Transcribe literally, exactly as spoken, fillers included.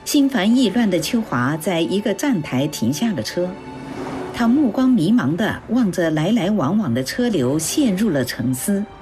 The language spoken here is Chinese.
心烦意乱的秋华在一个站台停下了车，他目光迷茫地望着来来往往的车流，陷入了沉思。